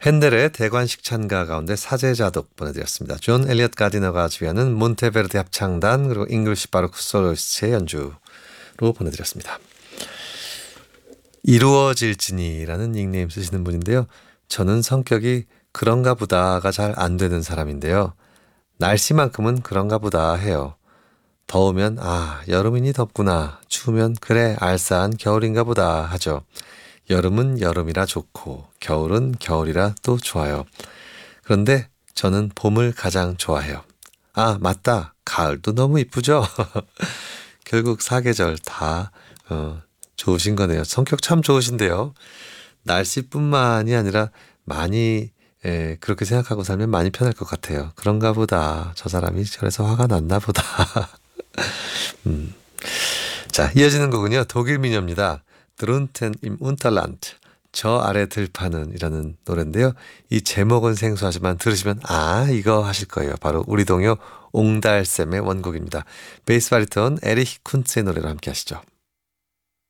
핸델의 대관식 찬가 가운데 사제자독 보내드렸습니다. 존 엘리엇 가디너가 지휘하는 몬테베르디 합창단 그리고 잉글리시 바로크 솔로이스트의 연주로 보내드렸습니다. 이루어질지니라는 닉네임 쓰시는 분인데요. 저는 성격이 그런가 보다가 잘 안 되는 사람인데요. 날씨만큼은 그런가 보다 해요. 더우면 여름이니 덥구나. 추우면 그래 알싸한 겨울인가 보다 하죠. 여름은 여름이라 좋고 겨울은 겨울이라 또 좋아요. 그런데 저는 봄을 가장 좋아해요. 맞다. 가을도 너무 이쁘죠? 결국 사계절 다 좋으신 거네요. 성격 참 좋으신데요. 날씨뿐만이 아니라 많이 그렇게 생각하고 살면 많이 편할 것 같아요. 그런가 보다. 저 사람이 저래서 화가 났나 보다. 자, 이어지는 곡은요. 독일 민요입니다. 드룬텐 임 운탈란트. 저 아래 들판은 이라는 노래인데요. 이 제목은 생소하지만 들으시면 이거 하실 거예요. 바로 우리 동요 옹달샘의 원곡입니다. 베이스 바리톤 에리히 쿤츠의 노래로 함께 하시죠.